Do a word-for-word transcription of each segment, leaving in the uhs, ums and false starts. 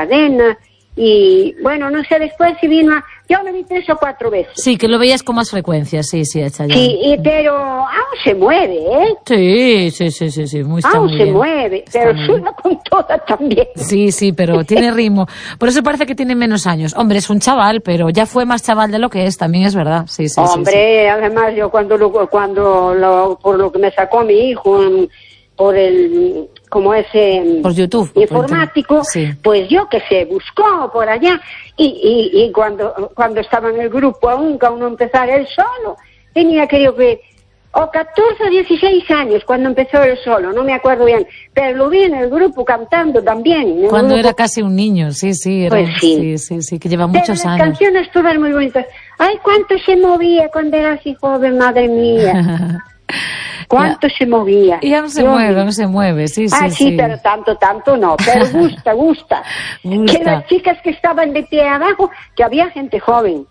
cadena. Y bueno, no sé, después si vino a... Yo lo vi tres o cuatro veces. Sí, que lo veías con más frecuencia, sí, sí, a Chayanne. Sí, y, pero aún se mueve, ¿eh? Sí, sí, sí, sí, sí, muy, está aún muy se bien. mueve, Está pero muy suena con toda también. Sí, sí, pero tiene ritmo. Por eso parece que tiene menos años. Hombre, es un chaval, pero ya fue más chaval de lo que es, también es verdad. Sí, sí, Hombre, sí, sí. además yo cuando lo, cuando lo, por lo que me sacó mi hijo en, por el, como ese por YouTube, informático, por sí. Pues yo que sé, buscó por allá y, y, y cuando cuando estaba en el grupo aún, que aún no empezar él solo, tenía creo que o catorce o dieciséis años cuando empezó él solo, no me acuerdo bien, pero lo vi en el grupo cantando también. Cuando grupo. Era casi un niño, sí, sí, era, pues sí. sí, sí, sí, que lleva pero muchos las años. Las canciones todas muy bonitas. Ay, cuánto se movía cuando era así joven, madre mía. ¿Cuánto ya, se movía? Y aún se Dios mueve, mío. aún se mueve, sí, sí, Ah, sí, sí. pero tanto, tanto no. Pero gusta, gusta. Gusta. Que las chicas que estaban de pie abajo, que había gente joven,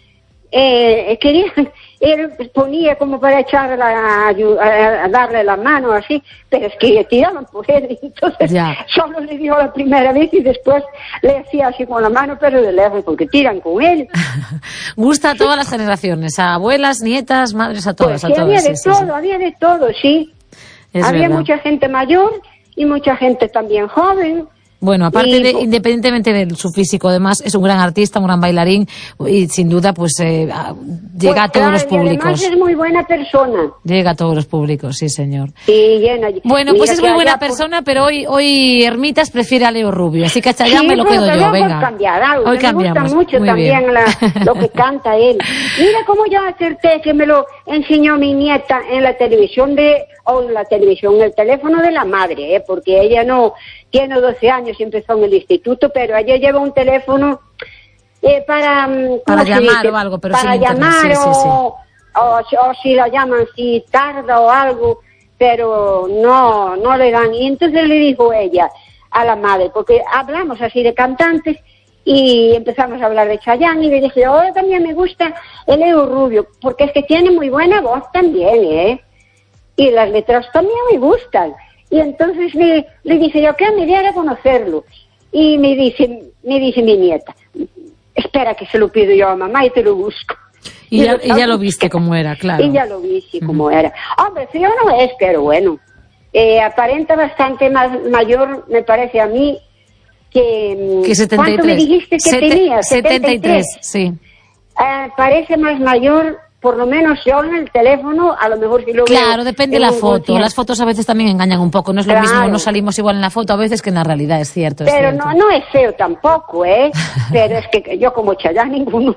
eh, querían, él ponía como para echarla a, a, a darle la mano así, pero es que tiraban por él, entonces ya. Solo le dio la primera vez y después le hacía así con la mano, pero de lejos, porque tiran con él. Gusta a todas las generaciones, a abuelas, nietas, madres, a todas, pues, a sí, todas. había Sí, de sí, todo, sí. había de todo, sí. Es había verdad. mucha gente mayor y mucha gente también joven. Bueno, aparte y, de, independientemente de su físico, además es un gran artista, un gran bailarín y sin duda pues eh, llega pues, a todos claro, los públicos. Y además es muy buena persona. Llega a todos los públicos, sí señor. Sí, llena. Bueno, pues es muy buena por... persona, pero hoy hoy Hermitas prefiere a Leo Rubio, así que a Chayanne sí, me lo quedo yo, venga. Cambiar algo, hoy me cambiamos. gusta mucho muy también la, lo que canta él. Mira cómo yo acerté que me lo enseñó mi nieta en la televisión de, o en la televisión, en el teléfono de la madre, ¿eh? Porque ella no tiene doce años y empezó en el instituto, pero ella lleva un teléfono eh, para... Para llamar o algo, pero para sin llamar internet, sí, o, sí, sí. O, o si la llaman, si tarda o algo, pero no, no le dan. Y entonces le dijo ella a la madre, porque hablamos así de cantantes, y empezamos a hablar de Chayanne, y le dije, oh, también me gusta el Leo Rubio, porque es que tiene muy buena voz también, ¿eh? Y las letras también me gustan. Y entonces le, le dije yo, ¿qué me diera conocerlo? Y me dice, me dice mi nieta, espera que se lo pido yo a mamá y te lo busco. Y, y, ya, y ya lo viste como era, claro. Y ya lo vi, sí, como uh-huh. era. Hombre, feo no es, pero bueno. Eh, aparenta bastante más mayor, me parece a mí, que... que setenta y tres. ¿Cuánto me dijiste que Sete, tenía? setenta y tres, sí. Eh, parece más mayor, por lo menos yo en el teléfono, a lo mejor si lo claro, veo... Claro, depende de la foto. Las fotos a veces también engañan un poco. No es lo claro. mismo, no salimos igual en la foto a veces que en la realidad, es cierto. Es pero cierto. no no es feo tampoco, ¿eh? Pero es que yo como Chayanne ninguno.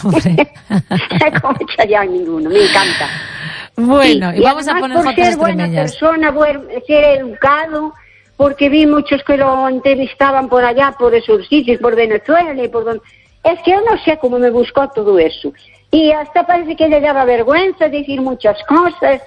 Como Chayanne ninguno, me encanta. Bueno, y, y vamos y a poner por fotos ser buena extremeñas. persona, buen, ser educado, porque vi muchos que lo entrevistaban por allá, por esos sitios, por Venezuela y por donde... Es que yo no sé cómo me buscó todo eso. Y hasta parece que le daba vergüenza decir muchas cosas.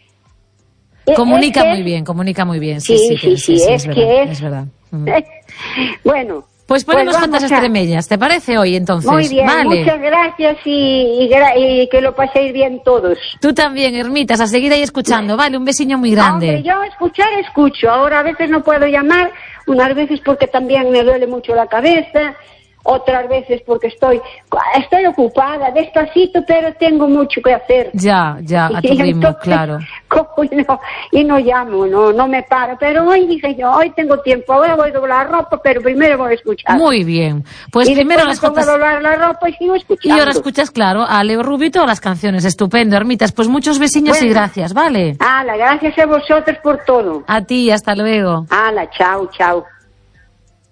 Comunica es que... muy bien, comunica muy bien. Sí, sí, sí, sí, sí, sí, sí es, es que verdad, es... es verdad. Mm. Bueno... Pues ponemos pues fotos a... extremeñas, ¿te parece hoy entonces? Muy bien, vale. Muchas gracias y, y, gra y que lo paséis bien todos. Tú también, Hermitas, a seguir ahí escuchando, vale, un besiño muy grande. Hombre, yo escuchar escucho, ahora a veces no puedo llamar, unas veces porque también me duele mucho la cabeza, otras veces porque estoy estoy ocupada, despacito, pero tengo mucho que hacer. Ya, ya, a tu y ritmo, entonces, claro. Cojo y, no, y no llamo, no no me paro, pero hoy dije yo, hoy tengo tiempo, ahora voy a doblar ropa, pero primero voy a escuchar. Muy bien, pues y primero las me pongo fotos... a doblar la ropa y sigo escuchando. Y ahora escuchas, claro, a Leo Rubio y todas las canciones, estupendo, Hermitas, pues muchos besiños bueno, y gracias, ¿vale? Ala, gracias a vosotros por todo. A ti, hasta luego. Ala, chao, chao.